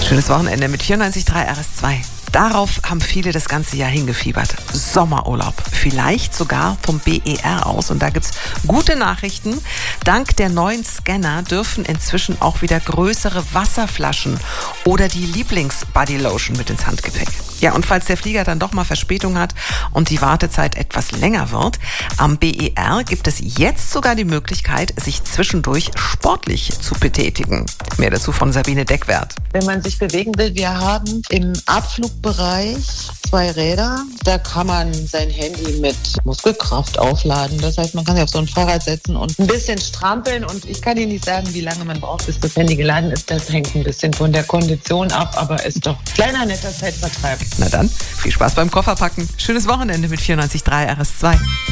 Schönes Wochenende mit 94.3 RS2. Darauf haben viele das ganze Jahr hingefiebert. Sommerurlaub. Vielleicht sogar vom BER aus. Und da gibt's gute Nachrichten. Dank der neuen Scanner dürfen inzwischen auch wieder größere Wasserflaschen oder die Lieblings-Bodylotion mit ins Handgepäck. Ja, und falls der Flieger dann doch mal Verspätung hat und die Wartezeit etwas länger wird, am BER gibt es jetzt sogar die Möglichkeit, sich zwischendurch sportlich zu betätigen. Mehr dazu von Sabine Deckwert. Wenn man sich bewegen will, wir haben im Abflugbereich 2 Räder. Da kann man sein Handy mit Muskelkraft aufladen. Das heißt, man kann sich auf so ein Fahrrad setzen und ein bisschen strampeln. Und ich kann Ihnen nicht sagen, wie lange man braucht, bis das Handy geladen ist. Das hängt ein bisschen von der Kondition ab, aber ist doch ein kleiner, netter Zeitvertreib. Na dann, viel Spaß beim Kofferpacken. Schönes Wochenende mit 94.3 RS2.